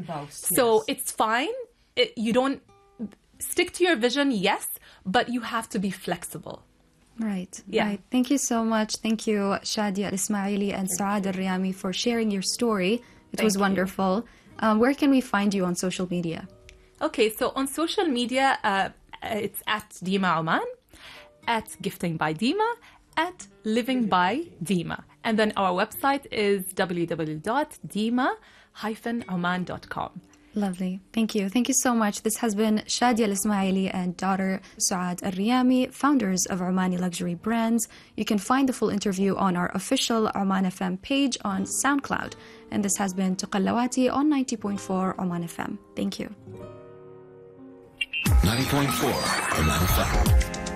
So it's fine. You don't stick to your vision, yes, but you have to be flexible. Right. Yeah. Right. Thank you so much. Thank you, Shadia Al-Ismaili and Saad Al-Riyami, for sharing your story. It was wonderful. Where can we find you on social media? Okay, so on social media, it's at Dima Oman, at Gifting by Dima, at Living by Dima. And then our website is www.dima-oman.com. Lovely. Thank you. Thank you so much. This has been Shadia Al-Ismaili and daughter Saad Al-Riyami, founders of Omani Luxury Brands. You can find the full interview on our official Oman FM page on SoundCloud. And this has been Tuqallawati on 90.4 Oman FM. Thank you. 90.4 Oman FM.